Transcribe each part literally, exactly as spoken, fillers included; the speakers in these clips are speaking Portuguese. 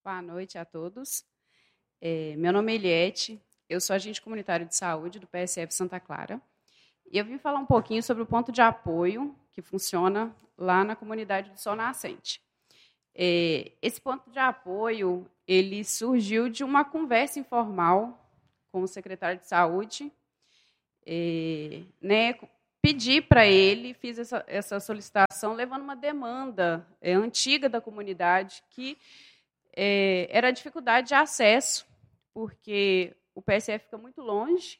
Boa noite a todos. É, meu nome é Eliette, eu sou agente comunitário de saúde do P S F Santa Clara. E eu vim falar um pouquinho sobre o ponto de apoio que funciona lá na comunidade do Sol Nascente. É, esse ponto de apoio ele surgiu de uma conversa informal com o secretário de saúde. É, né, pedi para ele, fiz essa, essa solicitação, levando uma demanda é, antiga da comunidade, que é, era a dificuldade de acesso, porque o P S F fica muito longe,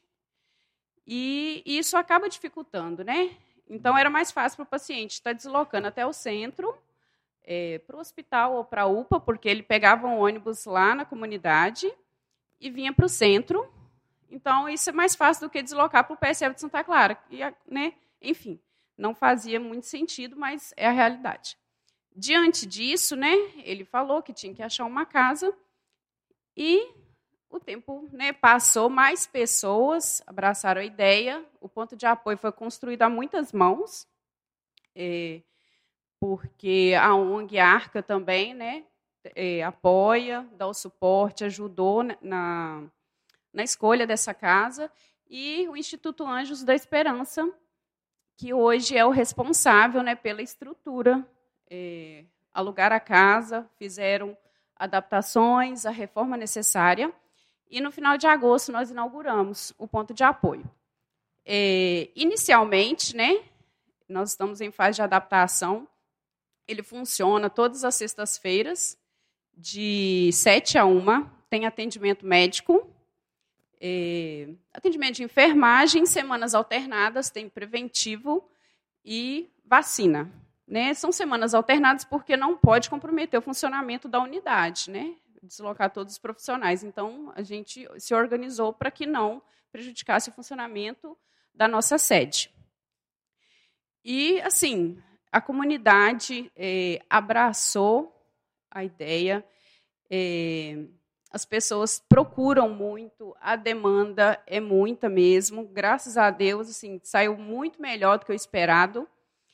e isso acaba dificultando, né? Então, era mais fácil para o paciente estar deslocando até o centro, é, para o hospital ou para a U P A, porque ele pegava um ônibus lá na comunidade e vinha para o centro. Então, isso é mais fácil do que deslocar para o P S F de Santa Clara. E, né, enfim, não fazia muito sentido, mas é a realidade. Diante disso, né, ele falou que tinha que achar uma casa e o tempo, né, passou, mais pessoas abraçaram a ideia, o ponto de apoio foi construído a muitas mãos, é, porque a O N G Arca também, né, é, apoia, dá o suporte, ajudou na, na escolha dessa casa, e o Instituto Anjos da Esperança, que hoje é o responsável, né, pela estrutura, é, alugar a casa, fizeram adaptações, a reforma necessária, e no final de agosto nós inauguramos o ponto de apoio. É, inicialmente, né, nós estamos em fase de adaptação, ele funciona todas as sextas-feiras, de sete a uma, tem atendimento médico, é, atendimento de enfermagem, semanas alternadas, tem preventivo e vacina. Né? São semanas alternadas porque não pode comprometer o funcionamento da unidade, né? Deslocar todos os profissionais. Então, a gente se organizou para que não prejudicasse o funcionamento da nossa sede. E, assim, a comunidade é, abraçou a ideia, é, as pessoas procuram muito, a demanda é muita mesmo, graças a Deus, assim, saiu muito melhor do que o esperado.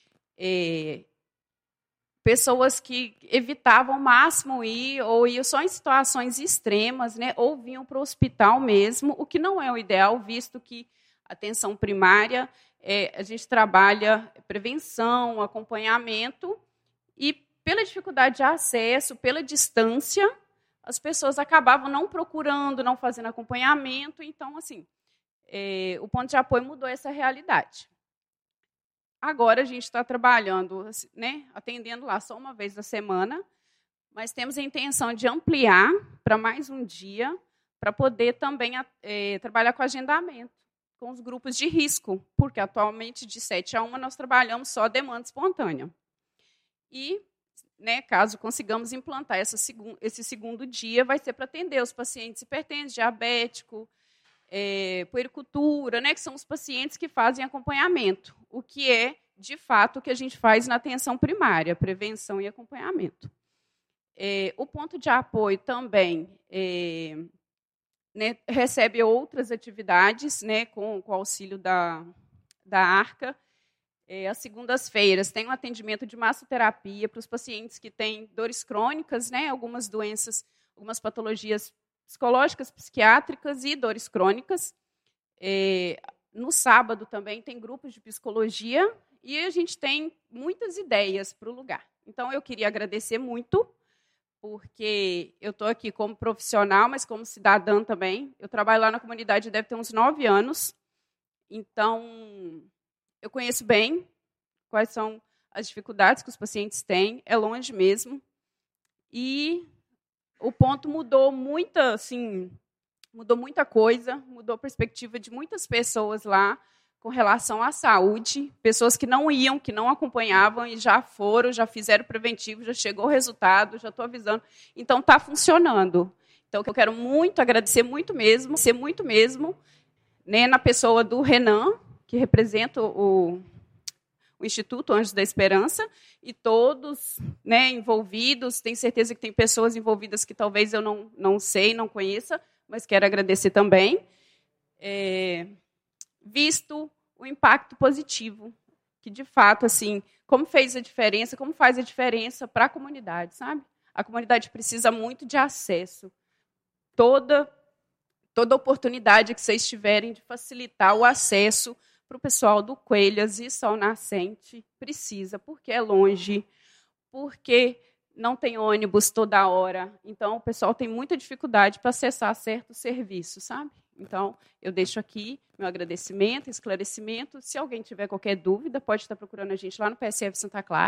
É, pessoas que evitavam ao máximo ir, ou iam só em situações extremas, né, ou vinham para o hospital mesmo, o que não é o ideal, visto que a atenção primária, é, a gente trabalha prevenção, acompanhamento, e pela dificuldade de acesso, pela distância, as pessoas acabavam não procurando, não fazendo acompanhamento, então, assim, é, o ponto de apoio mudou essa realidade. Agora a gente está trabalhando, né, atendendo lá só uma vez na semana, mas temos a intenção de ampliar para mais um dia, para poder também é, trabalhar com agendamento, com os grupos de risco, porque atualmente de sete a uma nós trabalhamos só demanda espontânea. E, né, caso consigamos implantar essa segun, esse segundo dia, vai ser para atender os pacientes hipertensos, diabéticos, É, puericultura, né, que são os pacientes que fazem acompanhamento, o que é, de fato, o que a gente faz na atenção primária, prevenção e acompanhamento. É, o ponto de apoio também é, né, recebe outras atividades, né, com, com o auxílio da, da Arca. É, às segundas-feiras tem um atendimento de massoterapia para os pacientes que têm dores crônicas, né, algumas doenças, algumas patologias psicológicas, psiquiátricas e dores crônicas. É, no sábado também tem grupos de psicologia e a gente tem muitas ideias para o lugar. Então, eu queria agradecer muito, porque eu estou aqui como profissional, mas como cidadã também. Eu trabalho lá na comunidade, deve ter uns nove anos. Então, eu conheço bem quais são as dificuldades que os pacientes têm, é longe mesmo. E o ponto mudou muita, assim, mudou muita coisa, mudou a perspectiva de muitas pessoas lá com relação à saúde, pessoas que não iam, que não acompanhavam e já foram, já fizeram preventivo, já chegou o resultado, já estou avisando. Então, está funcionando. Então, eu quero muito agradecer, muito mesmo, ser muito mesmo, né, na pessoa do Renan, que representa o o Instituto Anjos da Esperança, e todos, né, envolvidos, tenho certeza que tem pessoas envolvidas que talvez eu não, não sei, não conheça, mas quero agradecer também, é, visto o impacto positivo, que de fato, assim, como fez a diferença, como faz a diferença para a comunidade, sabe? a comunidade precisa muito de acesso. Toda, toda oportunidade que vocês tiverem de facilitar o acesso para o pessoal do Coelhas e Sol Nascente, precisa, porque é longe, porque não tem ônibus toda hora. Então, o pessoal tem muita dificuldade para acessar certos serviços, sabe? Então, eu deixo aqui meu agradecimento, esclarecimento. Se alguém tiver qualquer dúvida, pode estar procurando a gente lá no P S F Santa Clara.